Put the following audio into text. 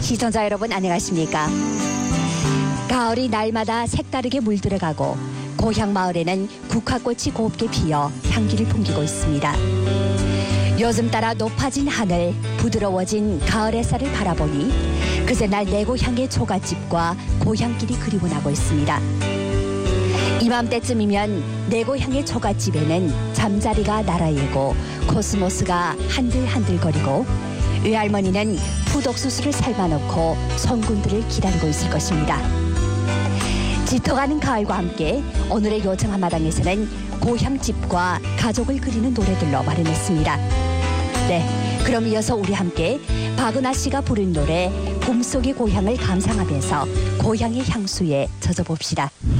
시청자 여러분 안녕하십니까? 가을이 날마다 색다르게 물들어가고 고향 마을에는 국화꽃이 곱게 피어 향기를 풍기고 있습니다. 요즘 따라 높아진 하늘, 부드러워진 가을 햇살을 바라보니 그새 날 내 고향의 초가집과 고향길이 그리워 나고 있습니다. 이맘때쯤이면 내 고향의 초가집에는 잠자리가 날아예고 코스모스가 한들한들거리고 외할머니는 푸독수수를 삶아놓고 손군들을 기다리고 있을 것입니다. 짙어가는 가을과 함께 오늘의 요정 한마당에서는 고향집과 가족을 그리는 노래들로 마련했습니다. 네, 그럼 이어서 우리 함께 박은하 씨가 부른 노래 봄속의 고향을 감상하면서 고향의 향수에 젖어봅시다.